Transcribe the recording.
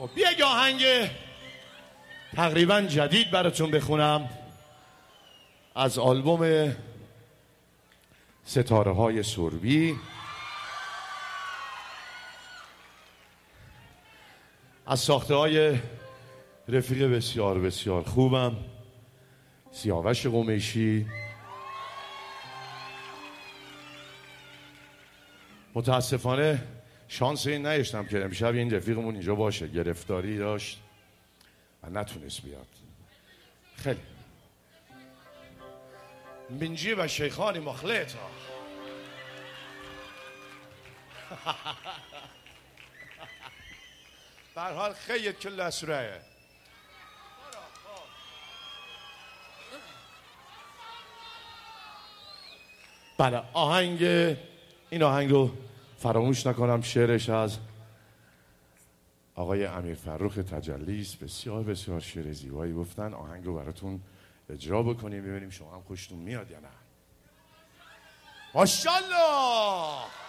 خب یک آهنگ تقریبا جدید براتون بخونم از آلبوم ستاره های سربی، از ساخته های رفیق بسیار بسیار خوبم، سیاوش قمیشی. متاسفانه شانس این نداشتم که امشب این رفیقمون اینجا باشه، گرفتاری داشت و نتونست بیاد. خیلی منجی و شیخانی مخلطا در حال خیلی کل اسرائه. بله، این آهنگ رو فراموش نکنم، شعرش از آقای امیر فرخ تجلی است. بسیار بسیار شعر زیبایی گفتن. آهنگ رو براتون اجرا بکنیم ببینیم شما هم خوشتون میاد یا نه. ماشاءالله.